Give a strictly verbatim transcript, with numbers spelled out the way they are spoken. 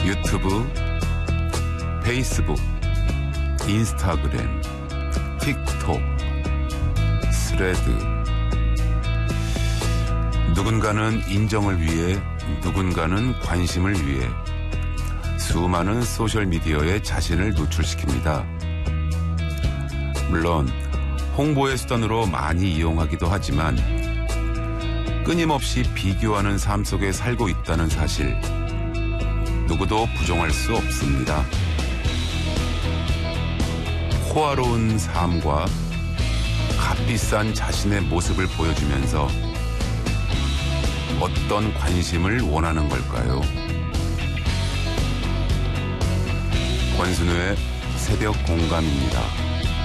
유튜브, 페이스북, 인스타그램, 틱톡, 스레드. 누군가는 인정을 위해, 누군가는 관심을 위해 수많은 소셜미디어에 자신을 노출시킵니다. 물론 홍보의 수단으로 많이 이용하기도 하지만 끊임없이 비교하는 삶 속에 살고 있다는 사실, 누구도 부정할 수 없습니다. 호화로운 삶과 값비싼 자신의 모습을 보여주면서 어떤 관심을 원하는 걸까요? 권순우의 새벽 공감입니다.